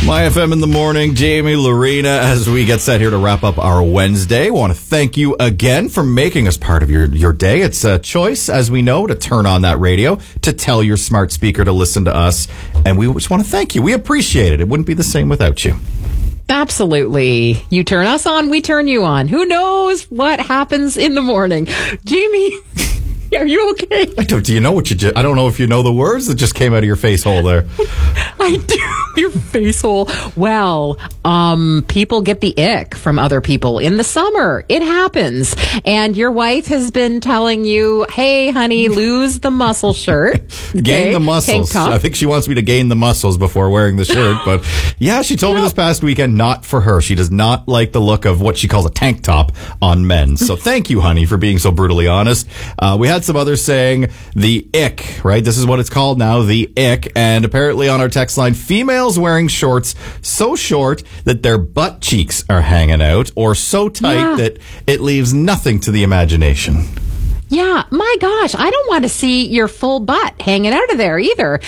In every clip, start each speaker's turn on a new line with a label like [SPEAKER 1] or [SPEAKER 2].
[SPEAKER 1] My FM in the morning, Jamie, Lorena, as we get set here to wrap up our Wednesday. I want to thank you again for making us part of your day. It's a choice, as we know, to turn on that radio, to tell your smart speaker to listen to us. And we just want to thank you. We appreciate it. It wouldn't be the same without you.
[SPEAKER 2] Absolutely. You turn us on, we turn you on. Who knows what happens in the morning? Jamie, are you okay?
[SPEAKER 1] Do you know what you just... I don't know if you know the words that just came out of your face hole there.
[SPEAKER 2] I do. Your face hole. Well, people get the ick from other people in the summer. It happens. And your wife has been telling you, hey, honey, lose the muscle shirt. Okay?
[SPEAKER 1] Gain the muscles. I think she wants me to gain the muscles before wearing the shirt. But yeah, she told me this past weekend, not for her. She does not like the look of what she calls a tank top on men. So thank you, honey, for being so brutally honest. We had some others saying the ick, right? This is what it's called now, the ick. And apparently on our text line, females wearing shorts so short that their butt cheeks are hanging out, or so tight that it leaves nothing to the imagination.
[SPEAKER 2] Yeah, my gosh, I don't want to see your full butt hanging out of there either.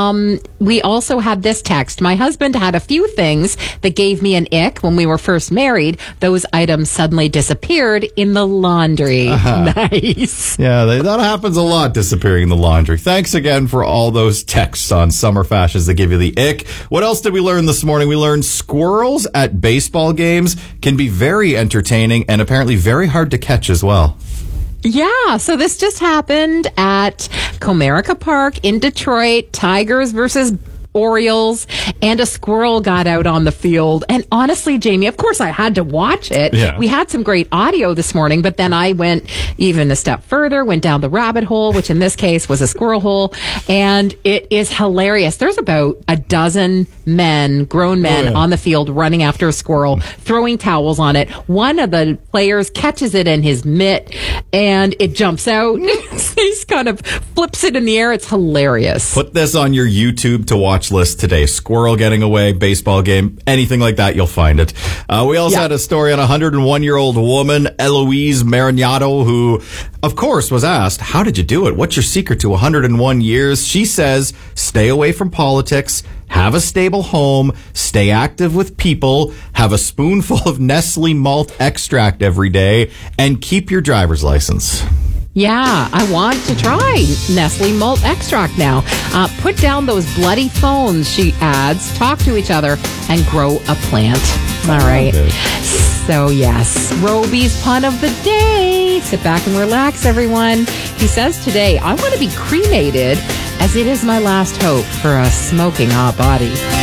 [SPEAKER 2] We also had this text. My husband had a few things that gave me an ick when we were first married. Those items suddenly disappeared in the laundry. Nice.
[SPEAKER 1] Yeah, that happens a lot, disappearing in the laundry. Thanks again for all those texts on summer fashions that give you the ick. What else did we learn this morning? We learned squirrels at baseball games can be very entertaining and apparently very hard to catch as well.
[SPEAKER 2] Yeah, so this just happened at Comerica Park in Detroit. Tigers versus Orioles, and a squirrel got out on the field. And honestly, Jamie, of course I had to watch it.
[SPEAKER 1] Yeah.
[SPEAKER 2] We had some great audio this morning, but then I went even a step further, went down the rabbit hole, which in this case was a squirrel hole, and it is hilarious. There's about a dozen men, grown men, on the field running after a squirrel, throwing towels on it. One of the players catches it in his mitt, and it jumps out. He kind of flips it in the air. It's hilarious.
[SPEAKER 1] Put this on your YouTube to watch list today. Squirrel getting away, baseball game, anything like that, you'll find it. We also had a story on a 101-year-old woman, Eloise Marignato, who, of course, was asked, how did you do it? What's your secret to 101 years? She says, stay away from politics, have a stable home, stay active with people, have a spoonful of Nestle malt extract every day, and keep your driver's license.
[SPEAKER 2] Yeah, I want to try Nestle malt extract now. Put down those bloody phones, she adds, talk to each other, and grow a plant. All right. So, yes, Roby's pun of the day. Sit back and relax, everyone. He says today, I want to be cremated as it is my last hope for a smoking hot body.